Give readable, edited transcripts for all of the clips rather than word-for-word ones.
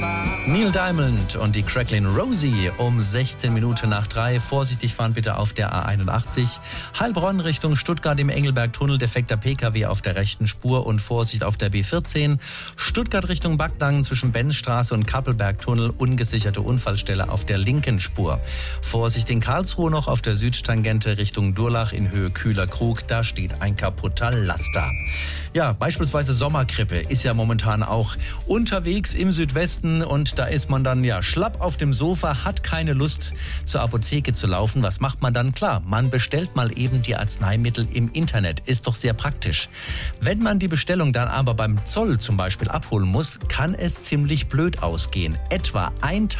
Neil Diamond und die Cracklin' Rosie um 16 Minuten nach 3. Vorsichtig fahren bitte auf der A81. Heilbronn Richtung Stuttgart im Engelberg-Tunnel, defekter PKW auf der rechten Spur und Vorsicht auf der B14. Stuttgart Richtung Backnang zwischen Benzstraße und Kappelberg-Tunnel, ungesicherte Unfallstelle auf der linken Spur. Vorsicht in Karlsruhe noch auf der Südtangente Richtung Durlach in Höhe Kühler-Krug, da steht ein kaputter Laster. Ja, beispielsweise Sommergrippe ist ja momentan auch unterwegs im Südwesten und da ist man dann ja schlapp auf dem Sofa, hat keine Lust zur Apotheke zu laufen. Was macht man dann? Klar, man bestellt mal eben die Arzneimittel im Internet. Ist doch sehr praktisch. Wenn man die Bestellung dann aber beim Zoll zum Beispiel abholen muss, kann es ziemlich blöd ausgehen. Etwa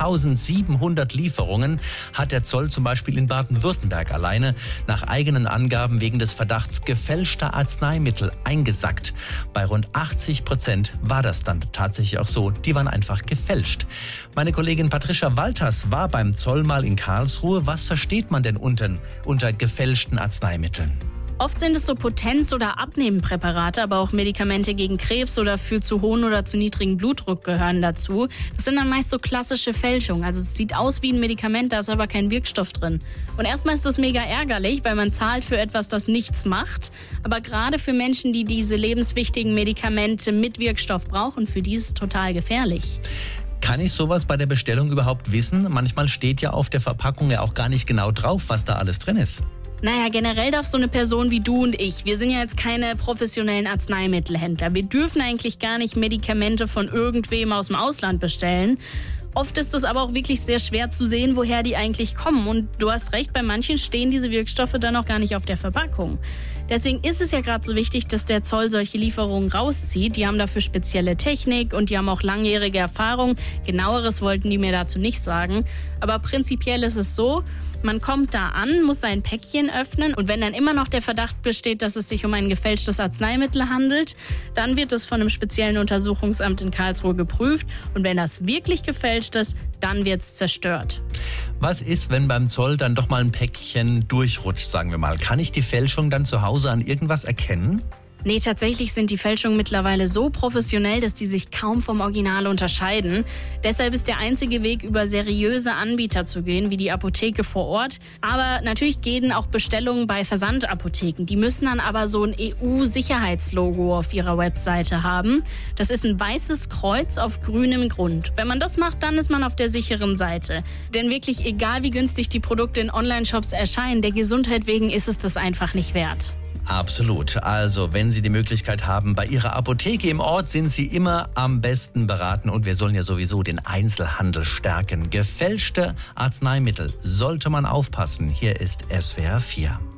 1700 Lieferungen hat der Zoll zum Beispiel in Baden-Württemberg alleine nach eigenen Angaben wegen des Verdachts gefälschter Arzneimittel eingesackt. Bei rund 80% war das dann tatsächlich auch so. Die waren einfach gefälscht. Meine Kollegin Patricia Walters war beim Zoll mal in Karlsruhe. Was versteht man denn unter gefälschten Arzneimitteln? Oft sind es so Potenz- oder Abnehmpräparate, aber auch Medikamente gegen Krebs oder für zu hohen oder zu niedrigen Blutdruck gehören dazu. Das sind dann meist so klassische Fälschungen. Also es sieht aus wie ein Medikament, da ist aber kein Wirkstoff drin. Und erstmal ist das mega ärgerlich, weil man zahlt für etwas, das nichts macht. Aber gerade für Menschen, die diese lebenswichtigen Medikamente mit Wirkstoff brauchen, für die ist es total gefährlich. Kann ich sowas bei der Bestellung überhaupt wissen? Manchmal steht ja auf der Verpackung ja auch gar nicht genau drauf, was da alles drin ist. Naja, generell darf so eine Person wie du und ich, wir sind ja jetzt keine professionellen Arzneimittelhändler. Wir dürfen eigentlich gar nicht Medikamente von irgendwem aus dem Ausland bestellen. Oft ist es aber auch wirklich sehr schwer zu sehen, woher die eigentlich kommen. Und du hast recht, bei manchen stehen diese Wirkstoffe dann auch gar nicht auf der Verpackung. Deswegen ist es ja gerade so wichtig, dass der Zoll solche Lieferungen rauszieht. Die haben dafür spezielle Technik und die haben auch langjährige Erfahrung. Genaueres wollten die mir dazu nicht sagen. Aber prinzipiell ist es so, man kommt da an, muss sein Päckchen öffnen und wenn dann immer noch der Verdacht besteht, dass es sich um ein gefälschtes Arzneimittel handelt, dann wird es von einem speziellen Untersuchungsamt in Karlsruhe geprüft und wenn das wirklich gefälscht ist, dann wird es zerstört. Was ist, wenn beim Zoll dann doch mal ein Päckchen durchrutscht, sagen wir mal? Kann ich die Fälschung dann zu Hause an irgendwas erkennen? Nee, tatsächlich sind die Fälschungen mittlerweile so professionell, dass die sich kaum vom Original unterscheiden. Deshalb ist der einzige Weg, über seriöse Anbieter zu gehen, wie die Apotheke vor Ort. Aber natürlich gehen auch Bestellungen bei Versandapotheken. Die müssen dann aber so ein EU-Sicherheitslogo auf ihrer Webseite haben. Das ist ein weißes Kreuz auf grünem Grund. Wenn man das macht, dann ist man auf der sicheren Seite. Denn wirklich, egal wie günstig die Produkte in Online-Shops erscheinen, der Gesundheit wegen ist es das einfach nicht wert. Absolut. Also, wenn Sie die Möglichkeit haben, bei Ihrer Apotheke im Ort sind Sie immer am besten beraten und wir sollen ja sowieso den Einzelhandel stärken. Gefälschte Arzneimittel sollte man aufpassen. Hier ist SWR 4.